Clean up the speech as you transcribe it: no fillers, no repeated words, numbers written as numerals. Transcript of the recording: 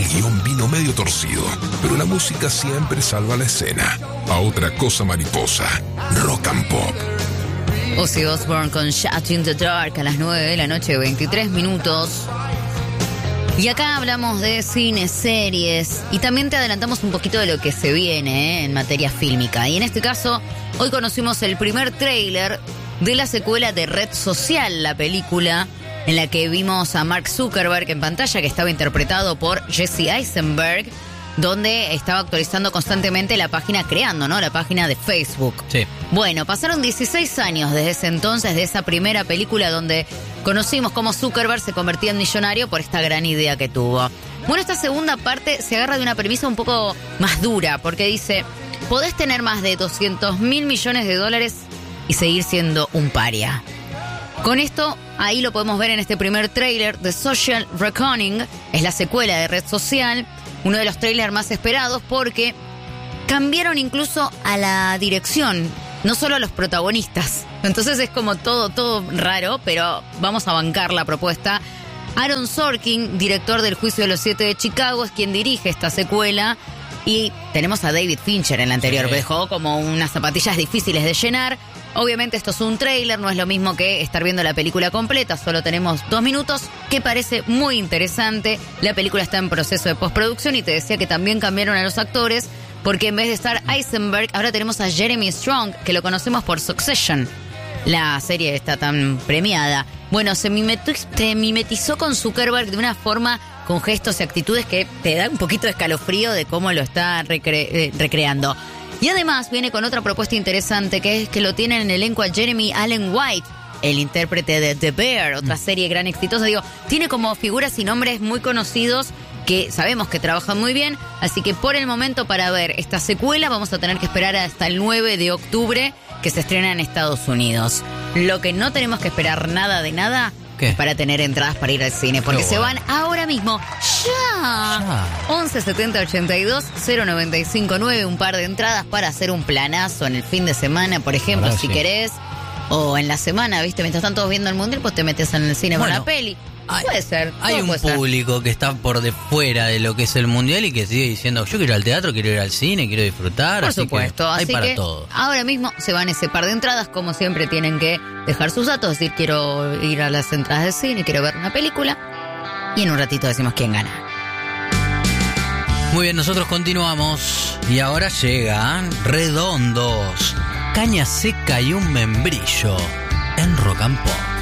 el guión vino medio torcido, pero la música siempre salva la escena. A otra cosa mariposa, Rock and Pop. Ozzy Osbourne con Shut in the Dark a las 9 de la noche, 23 minutos. Y acá hablamos de cine, series, y también te adelantamos un poquito de lo que se viene en materia fílmica. Y en este caso, hoy conocimos el primer tráiler de la secuela de Red Social, la película en la que vimos a Mark Zuckerberg en pantalla, que estaba interpretado por Jesse Eisenberg, donde estaba actualizando constantemente la página, creando, ¿no?, la página de Facebook. Sí. Bueno, pasaron 16 años desde ese entonces, de esa primera película donde conocimos cómo Zuckerberg se convertía en millonario por esta gran idea que tuvo. Bueno, esta segunda parte se agarra de una premisa un poco más dura, porque dice, podés tener más de 200 mil millones de dólares y seguir siendo un paria. Con esto, ahí lo podemos ver en este primer tráiler de Social Reckoning, es la secuela de Red Social, uno de los trailers más esperados porque cambiaron incluso a la dirección, no solo a los protagonistas. Entonces es como todo raro, pero vamos a bancar la propuesta. Aaron Sorkin, director del Juicio de los 7 de Chicago, es quien dirige esta secuela. Y tenemos a David Fincher en la anterior, Sí. que dejó como unas zapatillas difíciles de llenar. Obviamente esto es un tráiler, no es lo mismo que estar viendo la película completa, solo tenemos 2 minutos, que parece muy interesante. La película está en proceso de postproducción y te decía que también cambiaron a los actores, porque en vez de estar Eisenberg, ahora tenemos a Jeremy Strong, que lo conocemos por Succession, la serie está tan premiada. Bueno, se mimetizó con Zuckerberg de una forma, con gestos y actitudes que te da un poquito de escalofrío de cómo lo está recreando. Y además viene con otra propuesta interesante, que es que lo tienen en el elenco a Jeremy Allen White, el intérprete de The Bear, otra serie gran exitosa. Digo, tiene como figuras y nombres muy conocidos que sabemos que trabajan muy bien, así que por el momento para ver esta secuela vamos a tener que esperar hasta el 9 de octubre que se estrena en Estados Unidos. Lo que no tenemos que esperar nada de nada ¿qué? es para tener entradas para ir al cine, porque Qué se bueno. van ahora mismo. ¡Ya! 11 70 82 095 9, un par de entradas para hacer un planazo en el fin de semana, por ejemplo, Ahora si sí. querés, o en la semana, ¿viste? Mientras están todos viendo el mundial, pues te metes en el cine con Bueno, la peli. Hay- Puede ser. Hay todo un puede ser. público que está por de fuera de lo que es el mundial y que sigue diciendo, yo quiero ir al teatro, quiero ir al cine, quiero disfrutar. Por así supuesto, que hay así para que todo. ahora mismo se van ese par de entradas, como siempre tienen que dejar sus datos, decir quiero ir a las entradas de cine, quiero ver una película, y en un ratito decimos quién gana. Muy bien, nosotros continuamos y ahora llegan Redondos, caña seca y un membrillo en Rock and Pop.